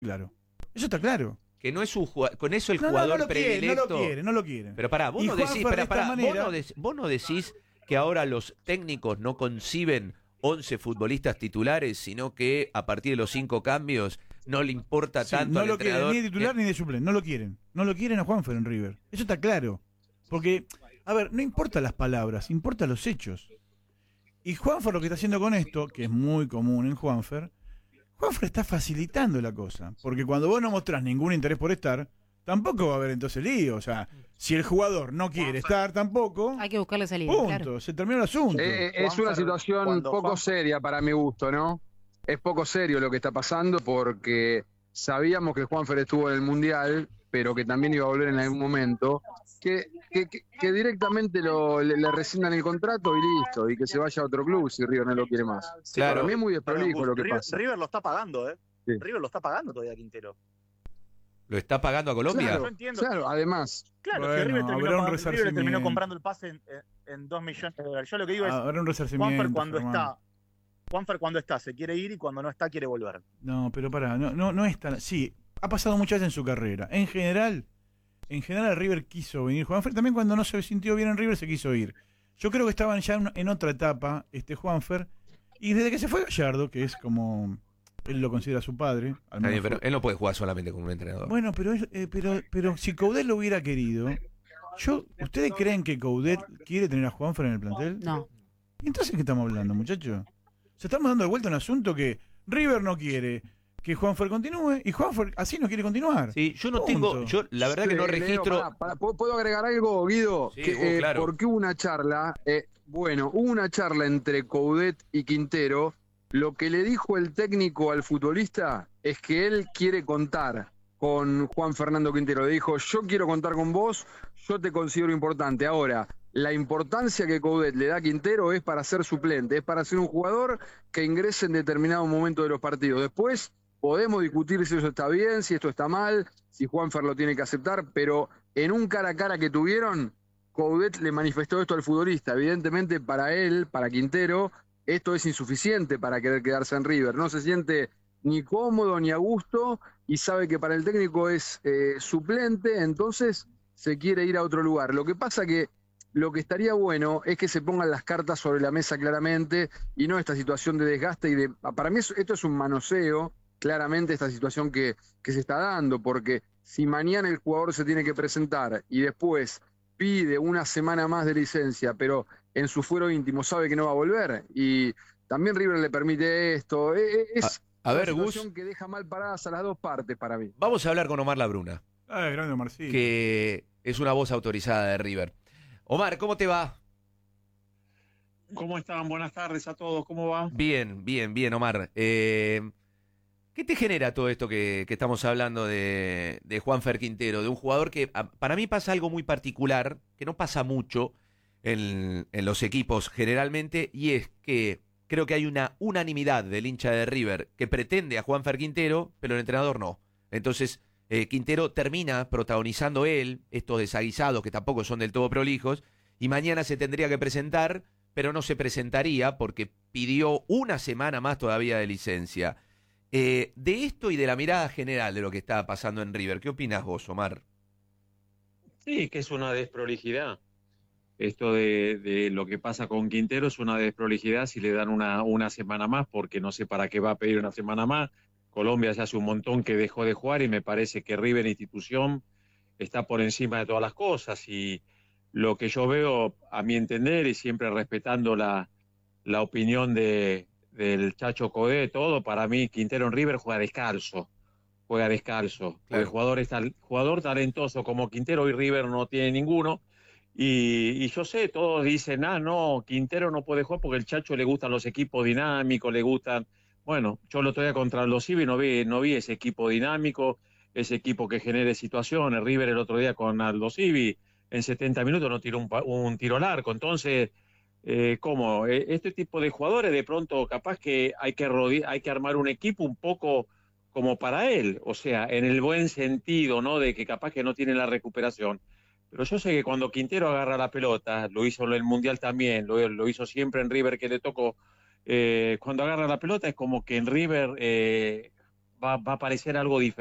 Claro. Eso está claro. Que no es un jugador, con eso el No jugador lo predilecto. quiere, no lo quiere. Pero pará, vos Y no decís, Juanfer de esta manera- vos no decís que ahora los técnicos no conciben 11 futbolistas titulares, sino que a partir de los 5 cambios no le importa Sí, tanto no al lo quieren entrenador. ni de titular ni de suplente, no lo quieren. No lo quieren a Juanfer en River. Eso está claro. Porque, a ver, no importa las palabras, importa los hechos. Y Juanfer lo que está haciendo con esto, que es muy común en Juanfer está facilitando la cosa. Porque cuando vos no mostrás ningún interés por estar, tampoco va a haber entonces lío. O sea, si el jugador no quiere estar tampoco, Hay que buscarle salida. punto, Claro. se terminó el asunto. Es una situación poco seria para mi gusto, ¿no? Es poco serio lo que está pasando porque sabíamos que Juanfer estuvo en el Mundial, pero que también iba a volver en algún momento, que directamente le rescindan el contrato y listo, y que se vaya a otro club si River no lo quiere más. Claro. Para mí es muy desprolijo lo que River, pasa. River lo está pagando, ¿eh? Sí. River lo está pagando todavía a Quintero. ¿Lo está pagando a Colombia? Claro, Yo entiendo. claro, además. Claro, Bueno, que River habrá un River le resarcimiento. terminó comprando el pase en 2 millones de dólares. Yo lo que digo es, Habrá un resarcimiento. Juanfer cuando está se quiere ir y cuando no está quiere volver. No, pero pará, no es tan... Sí, ha pasado muchas veces en su carrera. En general River quiso venir. Juanfer también cuando no se sintió bien en River se quiso ir. Yo creo que estaban ya en otra etapa, Juanfer, y desde que se fue Gallardo, que es como... Él lo considera su padre. Al menos Pero él no puede jugar solamente con un entrenador. Bueno, pero si Coudet lo hubiera querido... ¿Ustedes creen que Coudet quiere tener a Juanfer en el plantel? No. Entonces, ¿qué estamos hablando, muchachos? Se estamos dando de vuelta un asunto que River no quiere que Juanfer continúe y Juanfer así no quiere continuar. Sí, yo no Punto. tengo, yo la verdad que no Leo, registro. ¿Puedo agregar algo, Guido? Sí, claro. Porque hubo una charla, hubo una charla entre Coudet y Quintero. Lo que le dijo el técnico al futbolista es que él quiere contar con Juan Fernando Quintero. Le dijo, yo quiero contar con vos, yo te considero importante. Ahora, la importancia que Coudet le da a Quintero es para ser suplente, es para ser un jugador que ingrese en determinado momento de los partidos. Después podemos discutir si eso está bien, si esto está mal, si Juanfer lo tiene que aceptar, pero en un cara a cara que tuvieron, Coudet le manifestó esto al futbolista. Evidentemente para él, para Quintero, esto es insuficiente para querer quedarse en River. No se siente ni cómodo ni a gusto y sabe que para el técnico es suplente, entonces se quiere ir a otro lugar. Lo que pasa que lo que estaría bueno es que se pongan las cartas sobre la mesa claramente y no esta situación de desgaste y de... Para mí esto es un manoseo, claramente, esta situación que se está dando, porque si mañana el jugador se tiene que presentar y después pide una semana más de licencia, pero en su fuero íntimo sabe que no va a volver, y también River le permite esto, es A ver, una situación Gus, que deja mal paradas a las dos partes para mí. vamos a hablar con Omar Labruna, Grande Marcelo. que es una voz autorizada de River. Omar, ¿cómo te va? ¿Cómo están? Buenas tardes a todos, ¿cómo va? Bien, Omar. ¿Qué te genera todo esto que estamos hablando de Juanfer Quintero? De un jugador que para mí pasa algo muy particular, que no pasa mucho en los equipos generalmente, y es que creo que hay una unanimidad del hincha de River que pretende a Juanfer Quintero, pero el entrenador no. Entonces, Quintero termina protagonizando él estos desaguisados que tampoco son del todo prolijos, y mañana se tendría que presentar, pero no se presentaría porque pidió una semana más todavía de licencia. De esto y de la mirada general de lo que está pasando en River, ¿qué opinas vos, Omar? Sí, que es una desprolijidad. Esto de lo que pasa con Quintero es una desprolijidad si le dan una semana más, porque no sé para qué va a pedir una semana más. Colombia ya hace un montón que dejó de jugar y me parece que River institución está por encima de todas las cosas, y lo que yo veo, a mi entender, y siempre respetando la opinión del Chacho Codé, todo, para mí Quintero en River juega descalzo. Claro. El jugador talentoso como Quintero y River no tiene ninguno, y yo sé, todos dicen, no, Quintero no puede jugar porque el Chacho le gustan los equipos dinámicos, le gustan... Bueno, yo el otro día contra Aldo Civi no vi ese equipo dinámico, ese equipo que genere situaciones. River el otro día con Aldo Civi en 70 minutos no tiró un tiro al arco. Entonces, ¿cómo? Este tipo de jugadores de pronto capaz que hay que armar un equipo un poco como para él, o sea, en el buen sentido, ¿no? De que capaz que no tiene la recuperación. Pero yo sé que cuando Quintero agarra la pelota, lo hizo en el Mundial también, lo hizo siempre en River que le tocó, cuando agarra la pelota es como que en River va a parecer algo diferente.